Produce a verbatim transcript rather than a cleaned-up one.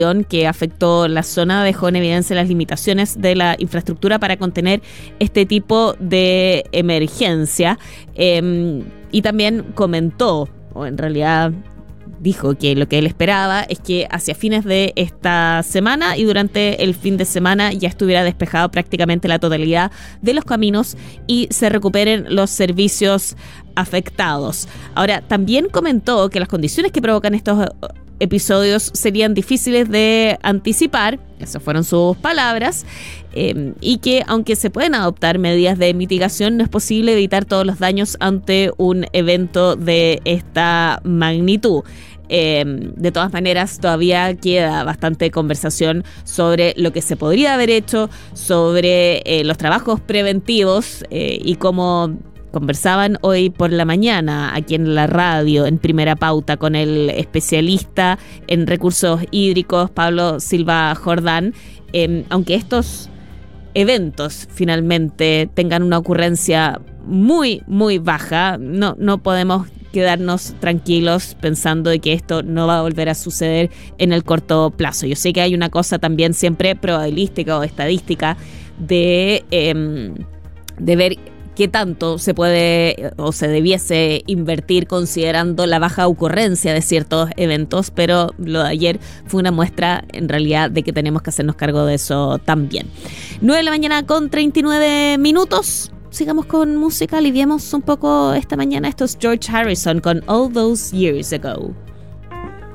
que afectó la zona dejó en evidencia las limitaciones de la infraestructura para contener este tipo de emergencia. Eh, y también comentó, o en realidad dijo que lo que él esperaba es que hacia fines de esta semana y durante el fin de semana ya estuviera despejado prácticamente la totalidad de los caminos y se recuperen los servicios afectados. Ahora, también comentó que las condiciones que provocan estos episodios serían difíciles de anticipar, esas fueron sus palabras, eh, y que aunque se pueden adoptar medidas de mitigación, no es posible evitar todos los daños ante un evento de esta magnitud. Eh, de todas maneras, todavía queda bastante conversación sobre lo que se podría haber hecho, sobre eh, los trabajos preventivos eh, y cómo conversaban hoy por la mañana aquí en la radio, en Primera Pauta, con el especialista en recursos hídricos, Pablo Silva Jordán. Eh, aunque estos eventos finalmente tengan una ocurrencia muy, muy baja, no, no podemos quedarnos tranquilos pensando de que esto no va a volver a suceder en el corto plazo. Yo sé que hay una cosa también siempre probabilística o estadística de, eh, de ver qué tanto se puede o se debiese invertir considerando la baja ocurrencia de ciertos eventos, pero lo de ayer fue una muestra en realidad de que tenemos que hacernos cargo de eso también. nueve de la mañana con treinta y nueve minutos. Sigamos con música, aliviemos un poco esta mañana. Esto es George Harrison con All Those Years Ago.